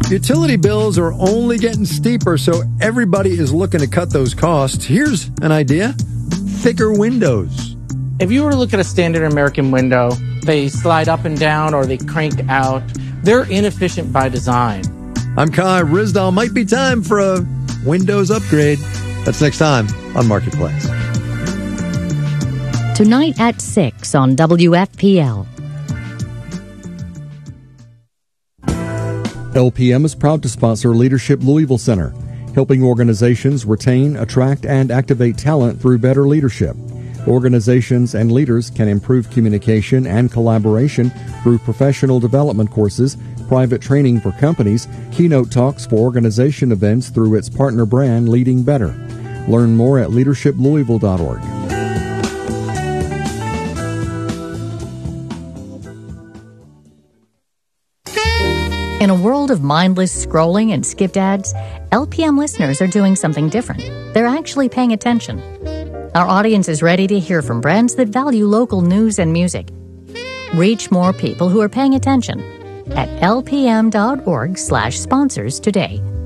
Utility bills are only getting steeper, so everybody is looking to cut those costs. Here's an idea: thicker windows. If you were to look at a standard American window, they slide up and down or they crank out. They're inefficient by design. I'm Kai Ryssdal. Might be time for a Windows upgrade. That's next time on Marketplace. Tonight at 6 on WFPL. LPM is proud to sponsor Leadership Louisville Center, helping organizations retain, attract, and activate talent through better leadership. Organizations and leaders can improve communication and collaboration through professional development courses, private training for companies, keynote talks for organization events through its partner brand Leading Better. Learn more at leadershiplouisville.org. In a world of mindless scrolling and skipped ads, LPM listeners are doing something different. They're actually paying attention. Our audience is ready to hear from brands that value local news and music. Reach more people who are paying attention at lpm.org/sponsors today.